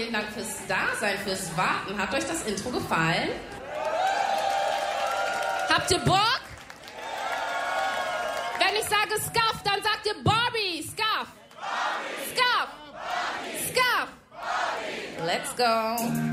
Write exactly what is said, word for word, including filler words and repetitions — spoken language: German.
vielen Dank fürs Dasein, fürs Warten. Hat euch das Intro gefallen? Habt ihr Bock? Wenn ich sage Scuff, dann sagt ihr Barbie. Scuff. Scuff. Scuff. Let's go.